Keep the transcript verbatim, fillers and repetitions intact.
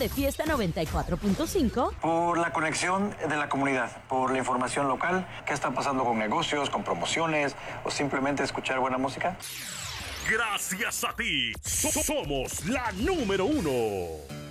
de Fiesta noventa y cuatro punto cinco. Por la conexión de la comunidad, por la información local, qué está pasando con negocios, con promociones o simplemente escuchar buena música. Gracias a ti, so- somos la número uno.